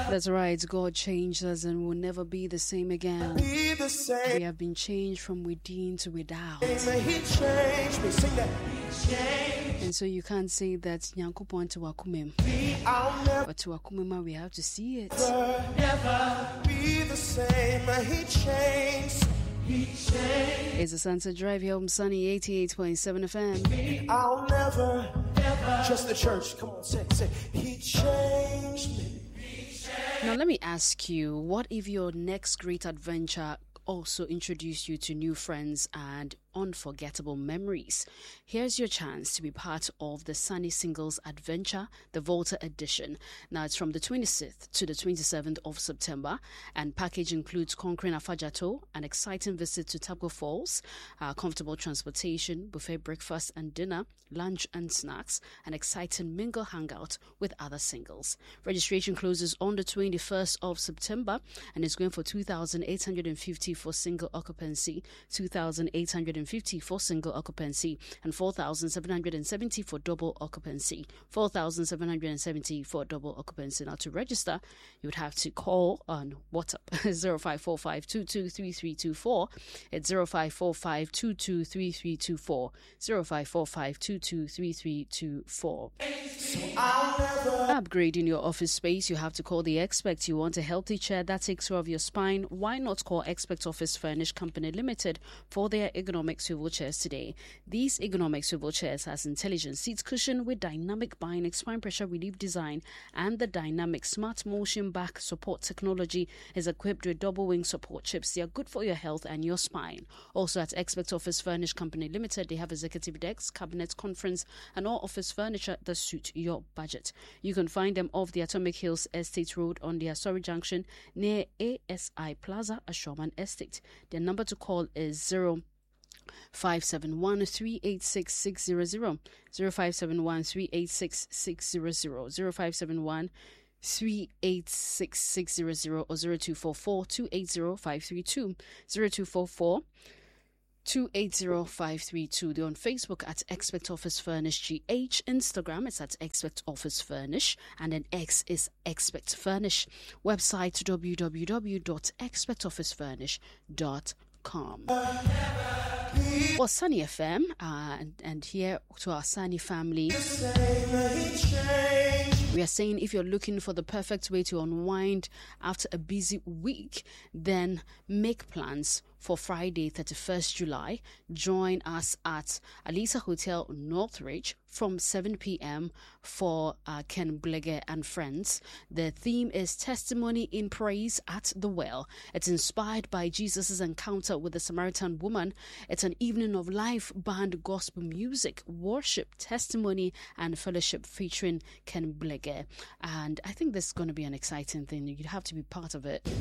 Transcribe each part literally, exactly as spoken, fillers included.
That's right. God changed us and will never be the same again. Be the same. We have been changed from within to without. He changed me. Sing that. He changed. And so you can't say that Nyankopon to wakumem. I'll never, But to wakumema, we have to see it. never be the same. He changed. He changed. It's a Sunset Drive here on Sunny eighty-eight point seven F M. I'll never, never trust the church. Come on, say, say. He changed me. Now let me ask you, what if your next great adventure also introduced you to new friends and unforgettable memories? Here's your chance to be part of the Sunny Singles Adventure, the Volta edition. Now it's from the twenty-sixth to the twenty-seventh of September, and package includes conquering Afajato, an exciting visit to Tabgo Falls, uh, comfortable transportation, buffet breakfast and dinner, lunch and snacks, an exciting mingle hangout with other singles. Registration closes on the twenty-first of September and is going for two thousand eight hundred fifty for single occupancy, two thousand eight hundred fifty for single occupancy, and four thousand seven hundred seventy for double occupancy. four thousand seven hundred seventy for double occupancy. Now to register, you would have to call on WhatsApp zero five four five two two three three two four. It's zero five four five two two three three two four. zero five four five two two three three two four. Upgrading your office space, you have to call the Expect. You want a healthy chair that takes care of your spine? Why not call Expect Office Furnish Company Limited for their ergonomic swivel chairs today? These ergonomic swivel chairs has intelligent seat cushion with dynamic bionic spine pressure relief design, and the dynamic smart motion back support technology is equipped with double wing support chips. They are good for your health and your spine. Also at Expect Office Furnish Company Limited, they have executive desks, cabinets, conference, and all office furniture that suit your budget. You can find them off the Atomic Hills Estate Road on the Asori Junction near A S I Plaza, Ashoman Estate. Their number to call is zero five seven one three eight six six zero zero, zero five seven one three eight six six zero zero, zero five seven one three eight six six zero zero, or zero two four four two eight zero five three two, zero two four four two eight zero five three two. They're on Facebook at Expect Office Furnish G H. Instagram is at Expect Office Furnish, and then X is Expect Furnish. Website w w w dot expect office furnish dot com. Well, Sunny F M, uh, and, and here to our Sunny family, we are saying if you're looking for the perfect way to unwind after a busy week, then make plans for Friday, thirty-first July. Join us at Alisa Hotel Northridge from seven p.m. for uh, Ken Blege and friends. The theme is Testimony in Praise at the Well. It's inspired by Jesus' encounter with the Samaritan woman. It's an evening of live band gospel music, worship, testimony, and fellowship featuring Ken Blege. And I think this is going to be an exciting thing. You'd have to be part of it.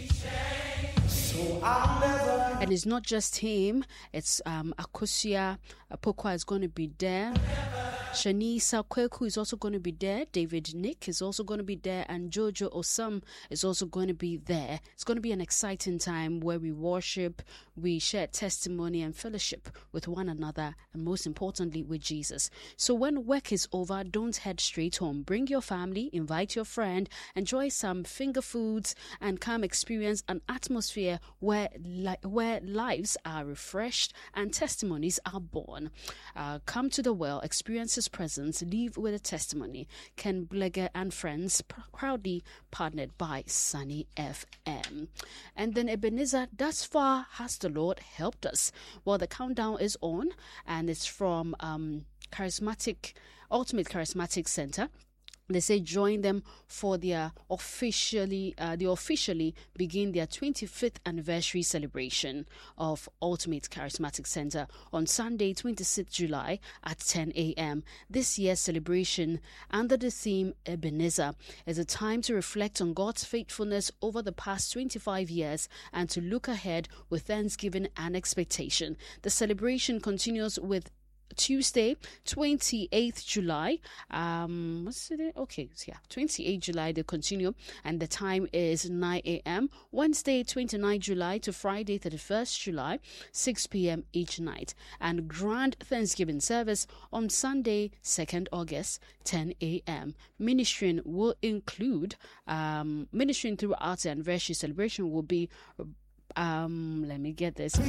So I'll never. And it's not just him, it's um, Akosia Pokwa is going to be there. Shanisa Kweku is also going to be there. David Nick is also going to be there. And Jojo Osam is also going to be there. It's going to be an exciting time where we worship, we share testimony and fellowship with one another, and most importantly with Jesus. So when work is over, don't head straight home. Bring your family, invite your friend, enjoy some finger foods, and come experience an atmosphere where, li- where lives are refreshed and testimonies are born. Uh, come to the well, experience His presence, leave with a testimony. Ken Blege and friends, pr- proudly partnered by Sunny F M. And then Ebenezer, thus far has the Lord helped us. Well, the countdown is on, and it's from um, Charismatic, Ultimate Charismatic Center. They say join them for their officially, uh, they officially begin their twenty-fifth anniversary celebration of Ultimate Charismatic Center on Sunday, twenty-sixth July at ten a.m. This year's celebration, under the theme Ebenezer, is a time to reflect on God's faithfulness over the past twenty-five years and to look ahead with thanksgiving and expectation. The celebration continues with Tuesday, twenty-eighth July. Um, what's it? Okay, so yeah, twenty-eighth July they continue, and the time is nine a.m. Wednesday, twenty-ninth July to Friday, thirty-first July, six p.m. each night, and Grand Thanksgiving service on Sunday, second August, ten a.m. Ministering will include um ministering through arts and anniversary celebration will be. Um, let me get this.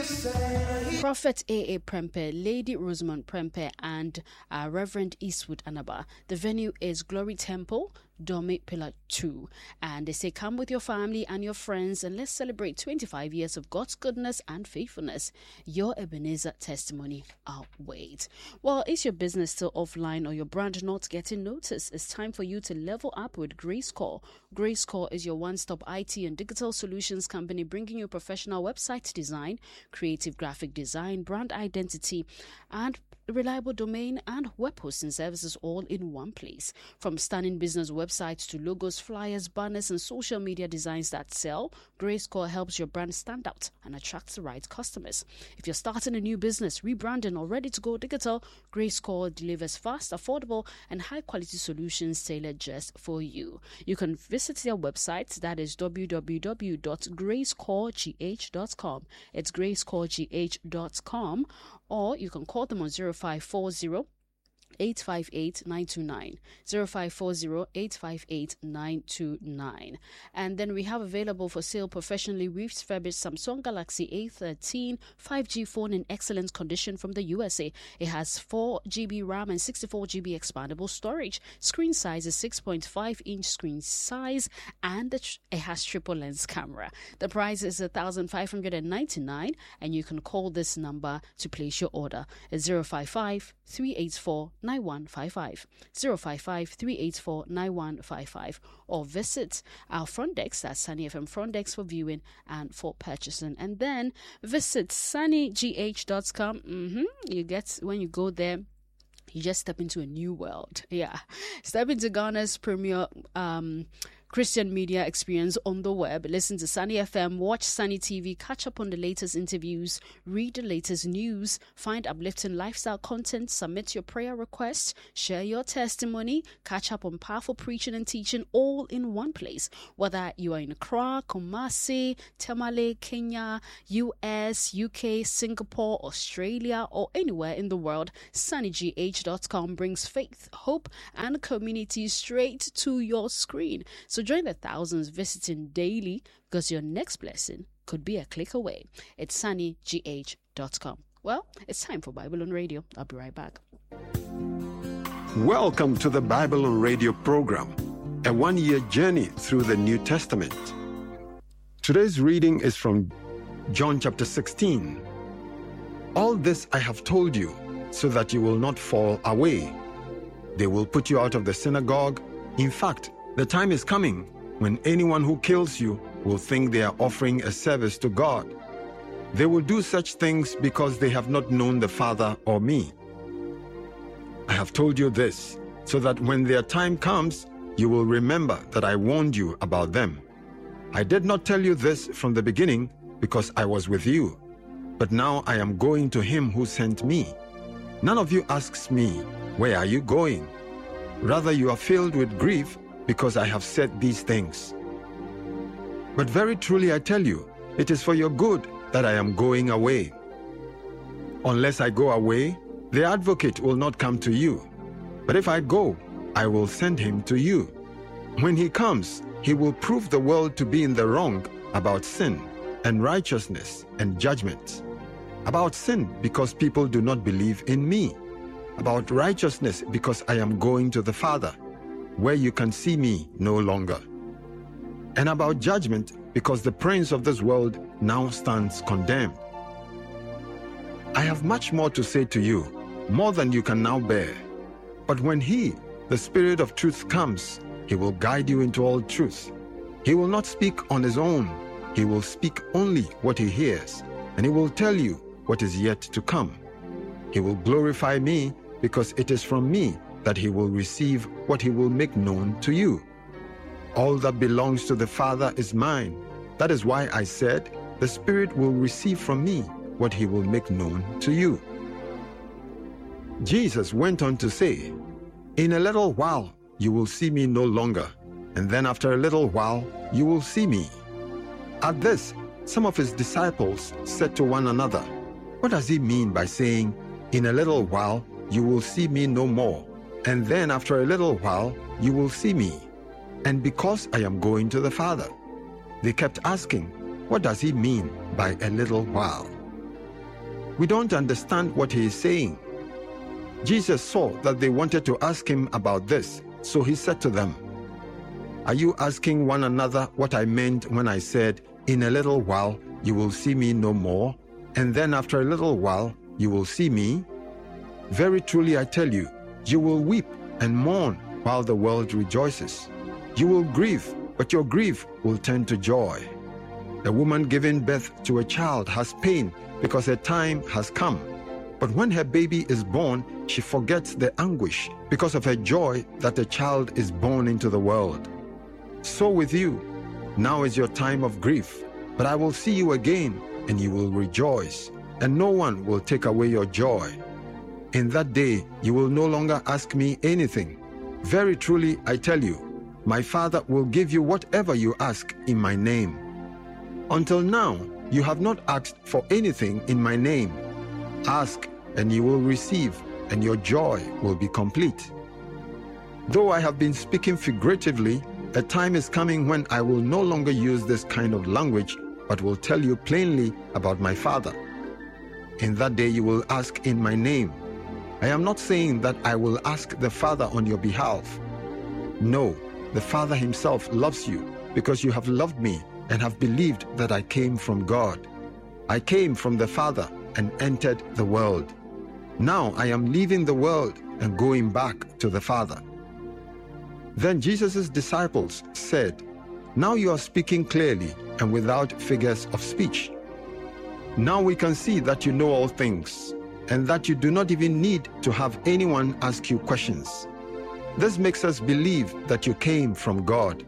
Prophet A A Prempe, Lady Rosamond Prempe, and uh, Reverend Eastwood Anaba. The venue is Glory Temple, Dome Pillar two. And they say, come with your family and your friends and let's celebrate twenty-five years of God's goodness and faithfulness. Your Ebenezer testimony outweighed. Well, is your business still offline or your brand not getting noticed? It's time for you to level up with GraceCore. GraceCore is your one-stop I T and digital solutions company bringing you professional website design, creative graphic design, brand identity, and reliable domain and web hosting services all in one place. From stunning business websites to logos, flyers, banners, and social media designs that sell, GraceCore helps your brand stand out and attract the right customers. If you're starting a new business, rebranding, or ready to go digital, GraceCore delivers fast, affordable, and high-quality solutions tailored just for you. You can visit their website, that is w w w dot gracecore g h dot com. It's gracecore g h dot com, or you can call them on zero five four zero, eight five eight, nine two nine, zero five four zero, eight five eight, nine two nine. And then we have available for sale professionally refurbished Samsung Galaxy A thirteen five G phone in excellent condition from the U S A. It has four gigabytes RAM and sixty-four gigabytes expandable storage. Screen size is six point five inch screen size, and it has triple lens camera. The price is one thousand five hundred ninety-nine dollars, and you can call this number to place your order. It's zero five five, three eight four, nine one five five, zero five five, three eight four, nine one five five, or visit our front desk, that's Sunny F M front desk, for viewing and for purchasing. And then visit sunny g h dot com. Mm-hmm. You get, when you go there, you just step into a new world. Yeah. Step into Ghana's premier um Christian media experience on the web. Listen to Sunny F M, watch Sunny T V, catch up on the latest interviews, read the latest news, find uplifting lifestyle content, submit your prayer requests, share your testimony, catch up on powerful preaching and teaching, all in one place. Whether you are in Accra, Kumasi, Tamale, Kenya, U S, U K, Singapore, Australia, or anywhere in the world, sunny g h dot com brings faith, hope, and community straight to your screen. So join the thousands visiting daily, because your next blessing could be a click away. It's sunny g h dot com. Well, it's time for Bible on Radio. I'll be right back. Welcome to the Bible on Radio program, a one-year journey through the New Testament. Today's reading is from John chapter sixteen. All this I have told you, so that you will not fall away. They will put you out of the synagogue. In fact, the time is coming when anyone who kills you will think they are offering a service to God. They will do such things because they have not known the Father or me. I have told you this, so that when their time comes, you will remember that I warned you about them. I did not tell you this from the beginning because I was with you, but now I am going to him who sent me. None of you asks me, where are you going? Rather, you are filled with grief because I have said these things. But very truly I tell you, it is for your good that I am going away. Unless I go away, the advocate will not come to you. But if I go, I will send him to you. When he comes, he will prove the world to be in the wrong about sin and righteousness and judgment. About sin, because people do not believe in me. About righteousness, because I am going to the Father, where you can see me no longer. And about judgment, because the prince of this world now stands condemned. I have much more to say to you, more than you can now bear. But when he, the Spirit of truth, comes, he will guide you into all truth. He will not speak on his own. He will speak only what he hears, and he will tell you what is yet to come. He will glorify me, because it is from me that he will receive what he will make known to you. All that belongs to the Father is mine. That is why I said, the Spirit will receive from me what he will make known to you. Jesus went on to say, "In a little while you will see me no longer, and then after a little while you will see me." At this, some of his disciples said to one another, "What does he mean by saying, 'In a little while you will see me no more, and then after a little while you will see me'? And because I am going to the Father." They kept asking, "What does he mean by a little while?" We don't understand what he is saying. Jesus saw that they wanted to ask him about this, so he said to them, "Are you asking one another what I meant when I said, 'In a little while you will see me no more, and then after a little while you will see me'? Very truly I tell you, you will weep and mourn while the world rejoices. You will grieve, but your grief will turn to joy. A woman giving birth to a child has pain because her time has come. But when her baby is born, she forgets the anguish because of her joy that a child is born into the world. So with you, now is your time of grief, but I will see you again, and you will rejoice, and no one will take away your joy. In that day you will no longer ask me anything. Very truly I tell you, my Father will give you whatever you ask in my name. Until now, you have not asked for anything in my name. Ask, and you will receive, and your joy will be complete. Though I have been speaking figuratively, a time is coming when I will no longer use this kind of language, but will tell you plainly about my Father. In that day you will ask in my name. I am not saying that I will ask the Father on your behalf. No, the Father himself loves you because you have loved me and have believed that I came from God. I came from the Father and entered the world. Now I am leaving the world and going back to the Father." Then Jesus' disciples said, "Now you are speaking clearly and without figures of speech. Now we can see that you know all things, and that you do not even need to have anyone ask you questions. This makes us believe that you came from God."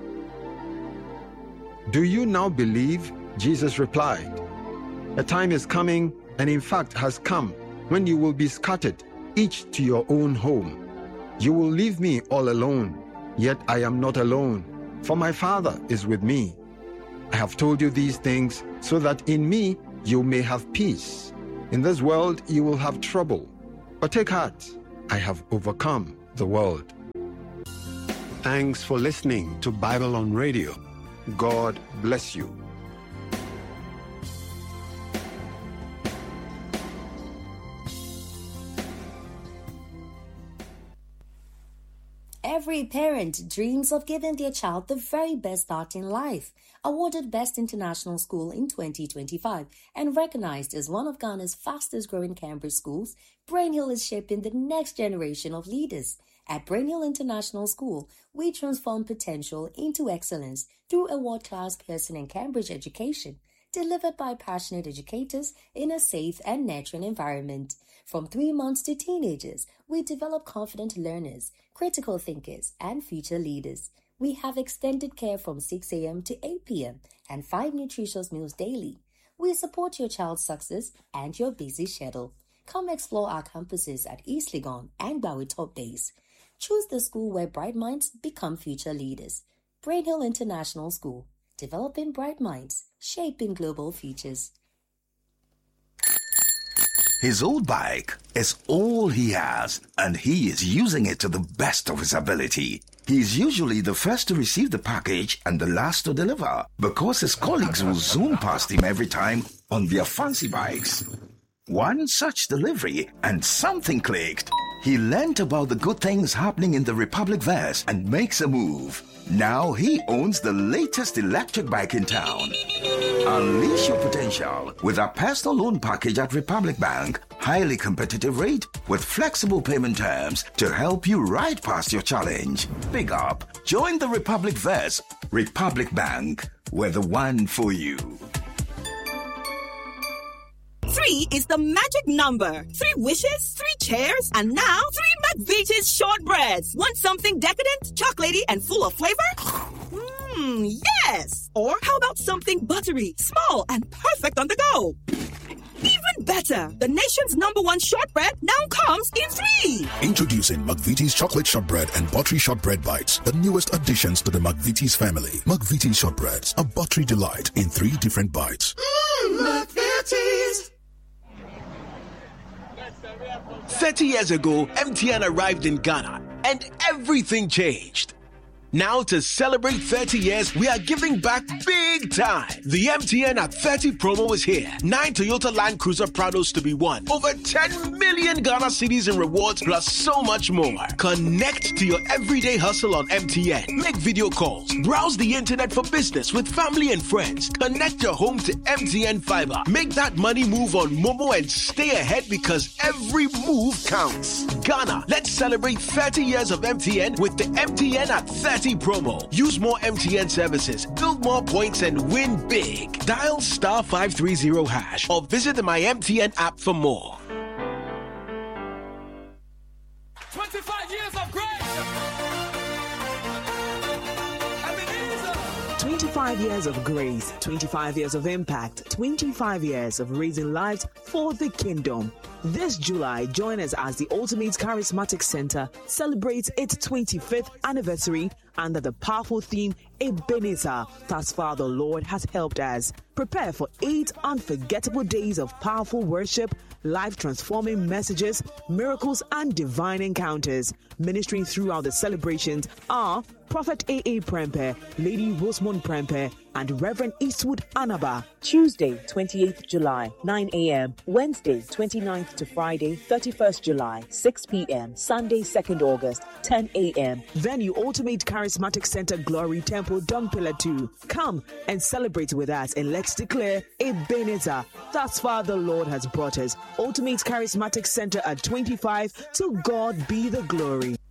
"Do you now believe?" Jesus replied. "A time is coming, and in fact has come, when you will be scattered, each to your own home. You will leave me all alone, yet I am not alone, for my Father is with me. I have told you these things so that in me you may have peace. In this world you will have trouble, but take heart, I have overcome the world." Thanks for listening to Bible on Radio. God bless you. Every parent dreams of giving their child the very best start in life. Awarded Best International School in twenty twenty-five and recognized as one of Ghana's fastest growing Cambridge schools, Brain Hill is shaping the next generation of leaders. At Brain Hill International School, we transform potential into excellence through a world-class Pearson and Cambridge education, delivered by passionate educators in a safe and nurturing environment. From three months to teenagers, we develop confident learners, critical thinkers, and future leaders. We have extended care from six a.m. to eight p.m. and five nutritious meals daily. We support your child's success and your busy schedule. Come explore our campuses at East Legon and Bowie Top Base. Choose the school where bright minds become future leaders. Brain Hill International School, developing bright minds, shaping global futures. His old bike is all he has, and he is using it to the best of his ability. He is usually the first to receive the package and the last to deliver, because his colleagues will zoom past him every time on their fancy bikes. One such delivery, and something clicked. He learnt about the good things happening in the Republic Verse and makes a move. Now he owns the latest electric bike in town. Unleash your potential with a personal loan package at Republic Bank. Highly competitive rate with flexible payment terms to help you ride past your challenge. Big up. Join the Republic Verse. Republic Bank. We're the one for you. Three is the magic number. Three wishes, three chairs, and now three McVitie's shortbreads. Want something decadent, chocolatey, and full of flavor? Mmm, yes! Or how about something buttery, small, and perfect on the go? Even better, the nation's number one shortbread now comes in three. Introducing McVitie's Chocolate Shortbread and Buttery Shortbread Bites, the newest additions to the McVitie's family. McVitie's Shortbreads, a buttery delight in three different bites. Mmm, McVitie's. thirty years ago, M T N arrived in Ghana, and everything changed. Now, to celebrate thirty years, we are giving back big time. The M T N at thirty promo is here. Nine Toyota Land Cruiser Prados to be won. Over ten million Ghana cedis in rewards, plus so much more. Connect to your everyday hustle on M T N. Make video calls. Browse the internet for business with family and friends. Connect your home to M T N Fiber. Make that money move on Momo and stay ahead because every move counts. Ghana, let's celebrate thirty years of M T N with the M T N at thirty promo. Use more M T N services, build more points, and win big. Dial star five three zero hash or visit the My M T N app for more. twenty-five years of grace. twenty-five years of grace, twenty-five years of impact, twenty-five years of raising lives for the kingdom. This July, join us as the Ultimate Charismatic Center celebrates its twenty-fifth anniversary under the powerful theme, Ebenezer, thus far the Lord has helped us. Prepare for eight unforgettable days of powerful worship, life-transforming messages, miracles, and divine encounters. Ministering throughout the celebrations are Prophet A A Prempe, Lady Rosamond Prempe, and Reverend Eastwood Anaba. Tuesday, twenty-eighth July, nine a.m. Wednesday, twenty-ninth to Friday, thirty-first July, six p.m. Sunday, second August, ten a.m. Venue Ultimate Charismatic Center Glory Temple, Don Pillar two. Come and celebrate with us and let's declare Ebenezer. Thus far the Lord has brought us. Ultimate Charismatic Center at twenty-five. To God be the glory.